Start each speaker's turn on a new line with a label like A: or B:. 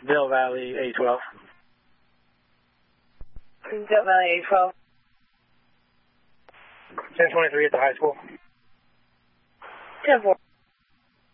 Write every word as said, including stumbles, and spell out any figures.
A: Dale Valley A twelve.
B: Dale Valley A twelve.
A: ten twenty-three at the high school.
B: ten four.